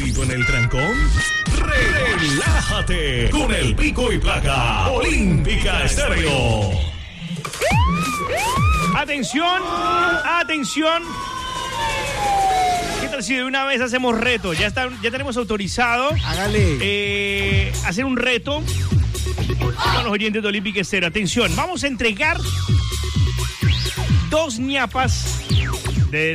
¿Metido en el trancón? Relájate con el pico y placa Olímpica Estéreo. Atención, atención. ¿Qué tal si de una vez hacemos reto? Ya tenemos autorizado. Hágale. Hacer un reto con los oyentes de Olímpica Estéreo. Atención, vamos a entregar 2 ñapas de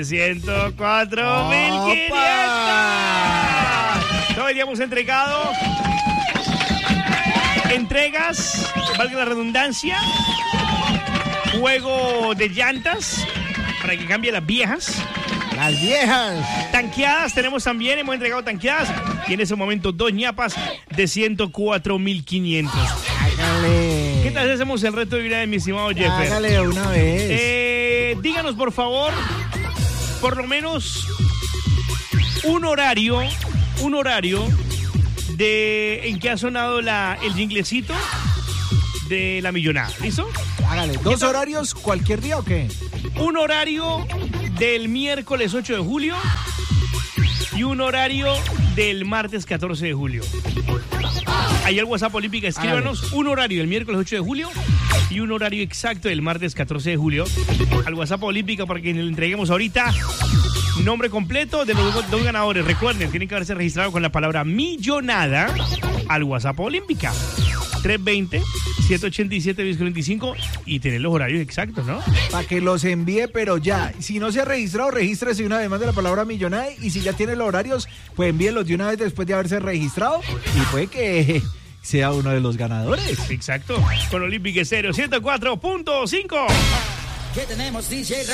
104.500. Todo el día hemos entregado entregas, valga la redundancia, juego de llantas para que cambie las viejas. Las viejas. Tanqueadas tenemos también, hemos entregado tanqueadas. Y en ese momento 2 ñapas de 104.500. Hágale. ¿Qué tal si hacemos el reto de vida de mi estimado Jeffer? Hágale una vez. Díganos por favor, por lo menos un horario en que ha sonado el jinglecito de la millonada. ¿Listo? Hágale. ¿2 horarios cualquier día o qué? Un horario del miércoles 8 de julio y un horario del martes 14 de julio. Ahí el WhatsApp Olímpica, escríbanos un horario del miércoles 8 de julio y un horario exacto del martes 14 de julio al WhatsApp Olímpica para que le entreguemos ahorita nombre completo de los 2 ganadores. Recuerden, tienen que haberse registrado con la palabra millonada al WhatsApp Olímpica 320-787-1045 y tener los horarios exactos, ¿no? Para que los envíe, pero ya. Si no se ha registrado, regístrese una vez más de la palabra millonada. Y si ya tiene los horarios, pues envíelos de una vez después de haberse registrado. Y puede que sea uno de los ganadores. Exacto. Con Olímpica Estéreo 104.5. ¿Qué tenemos, DJ?